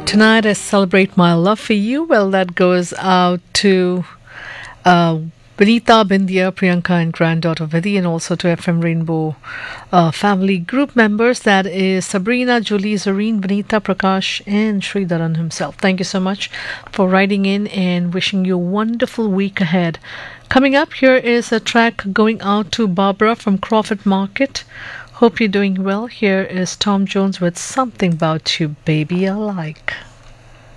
Tonight I celebrate my love for you. Well, that goes out to uh, Vinita, Bindya, Priyanka, and granddaughter Vidhi, and also to FM Rainbow family group members. That is Sabrina, Julie, Zareen, Vinita, Prakash, and Sridharan himself. Thank you so much for writing in and wishing you a wonderful week ahead. Coming up, here is a track going out to Barbara from Crawford Market. Hope you're doing well. Here is Tom Jones with Something About You, Baby I Like.